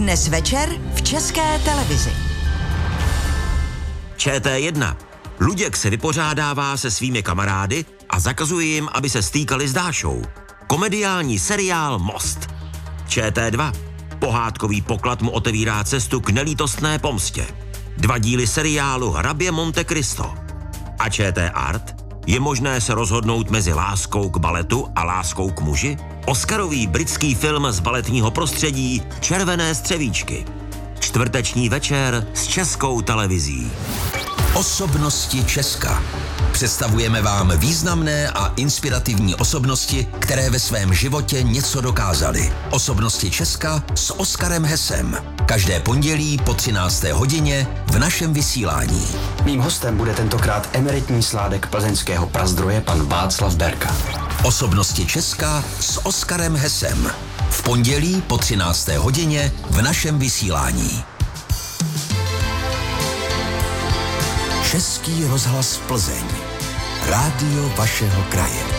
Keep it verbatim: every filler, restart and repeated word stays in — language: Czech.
Dnes večer v České televizi. Č T jedna. Luděk se vypořádává se svými kamarády a zakazuje jim, aby se stýkali s Dášou. Komediální seriál Most. Č T dva. Pohádkový poklad mu otevírá cestu k nelítostné pomstě. Dva díly seriálu Hrabě Monte Cristo. A Č T Art. Je možné se rozhodnout mezi láskou k baletu a láskou k muži? Oscarový britský film z baletního prostředí Červené střevíčky. Čtvrteční večer s Českou televizí. Osobnosti Česka. Představujeme vám významné a inspirativní osobnosti, které ve svém životě něco dokázaly. Osobnosti Česka s Oskarem Hesem. Každé pondělí po třinácté hodině v našem vysílání. Mým hostem bude tentokrát emeritní sládek plzeňského prazdroje pan Václav Berka. Osobnosti Česka s Oskarem Hesem. V pondělí po třinácté hodině v našem vysílání. Český rozhlas Plzeň. Rádio vašeho kraje.